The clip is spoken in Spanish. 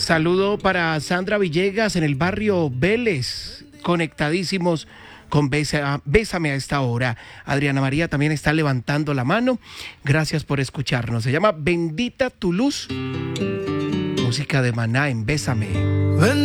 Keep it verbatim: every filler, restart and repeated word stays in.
Saludo para Sandra Villegas en el barrio Vélez, conectadísimos con Besa, Bésame a esta hora. Adriana María también está levantando la mano. Gracias por escucharnos. Se llama Bendita tu luz. Música de Maná en Bésame.